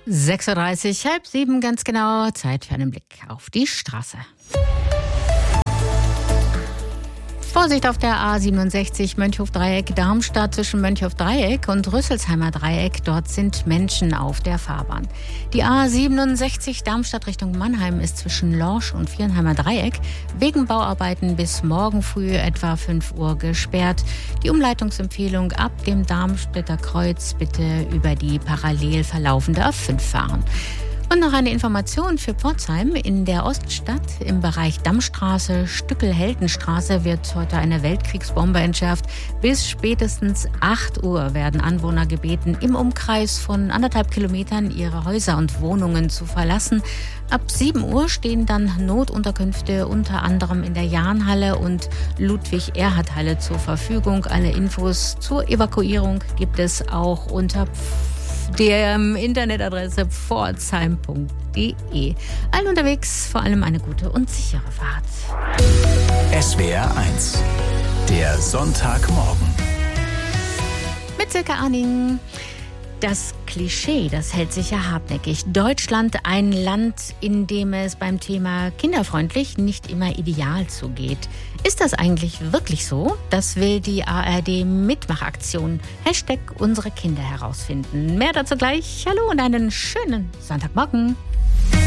6:30 Uhr, 6:30 ganz genau. Zeit für einen Blick auf die Straße. Vorsicht auf der A67 Mönchhof-Dreieck Darmstadt zwischen Mönchhof-Dreieck und Rüsselsheimer Dreieck. Dort sind Menschen auf der Fahrbahn. Die A67 Darmstadt Richtung Mannheim ist zwischen Lorsch und Viernheimer Dreieck wegen Bauarbeiten bis morgen früh etwa 5 Uhr gesperrt. Die Umleitungsempfehlung ab dem Darmstädter Kreuz bitte über die parallel verlaufende A5 fahren. Und noch eine Information für Pforzheim. In der Oststadt im Bereich Dammstraße, Stückel-Heldenstraße wird heute eine Weltkriegsbombe entschärft. Bis spätestens 8 Uhr werden Anwohner gebeten, im Umkreis von 1,5 Kilometern ihre Häuser und Wohnungen zu verlassen. Ab 7 Uhr stehen dann Notunterkünfte unter anderem in der Jahnhalle und Ludwig-Erhard-Halle zur Verfügung. Alle Infos zur Evakuierung gibt es auch unter der Internetadresse pforzheim.de. Allen unterwegs vor allem eine gute und sichere Fahrt. SWR 1, der Sonntagmorgen. Mit Silke Arning. Das Klischee, das hält sich ja hartnäckig. Deutschland, ein Land, in dem es beim Thema kinderfreundlich nicht immer ideal zugeht. Ist das eigentlich wirklich so? Das will die ARD-Mitmachaktion #unsere Kinder herausfinden. Mehr dazu gleich. Hallo und einen schönen Sonntagmorgen.